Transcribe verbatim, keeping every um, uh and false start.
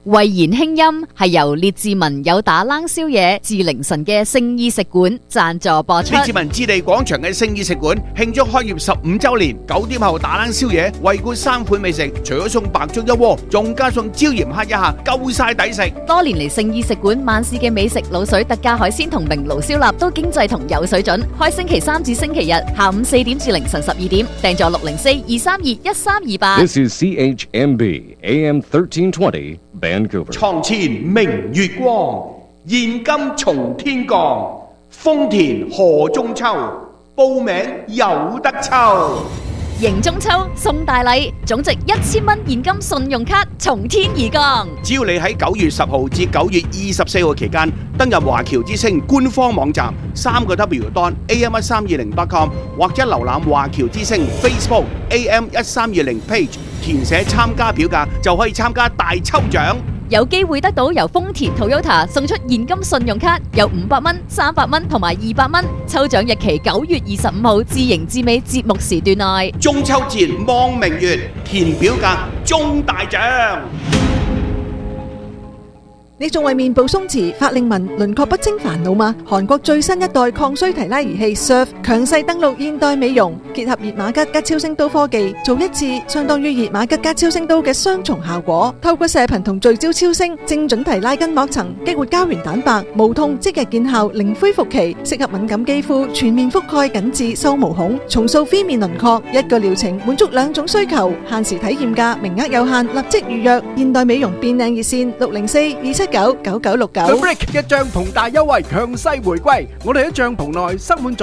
慧言輕音係由列治文有打冷宵夜至凌晨嘅聖意食館贊助播出。 列治文置地廣場嘅聖意食館慶祝開業十五周年，九點後打冷宵夜，惠顧三款美食，除咗送白粥一鍋，仲加送椒鹽蝦一下，夠晒抵食。 多年嚟，聖意食館萬事嘅美食、滷水特價海鮮同明爐燒臘都經濟同有水準。開星期三至星期日下午四點至凌晨十二點，訂座六零四二三二一三二八。 This is C H M B A M thirteen twenty Vancouver。 床前明月光，現金從天降，豐田賀中秋，報名有得抽。 迎中秋送大禮，總值一千蚊現金信用卡從天而降。 只要你喺九月十號至九月二十四號期間登入華僑之星官方網站三個 W dot A M 一三二零 dot com 或者瀏覽華僑之星 Facebook A M 一三二零 page， 填寫參加表格就可以參加大抽獎。 有機會得到由豐田 Toyota 送出現金信用卡，有五百蚊、三百蚊同埋二百蚊。抽獎日期九月二十五號至迎至尾節目時段內。 中秋節望明月，填表格中大獎。 你仲為面部鬆弛、法令紋、輪廓不清煩惱嗎？韓國最新一代抗衰提拉儀器 S U R F 強勢登陸現代美容，結合熱瑪吉加超聲刀科技，做一次相當於熱瑪吉加超聲刀嘅雙重效果。透過射頻同聚焦超聲，精準提拉筋膜層，激活膠原蛋白，無痛即日見效，零恢復期，適合敏感肌膚，全面覆蓋緊致收毛孔，重塑非面輪廓。一個療程滿足兩種需求，限時體驗價，名額有限，立即預約。現代美容變靚熱線六零四二七九九九六九。 The Brick 嘅帳篷大優惠強勢回歸，我哋喺帳篷內塞滿咗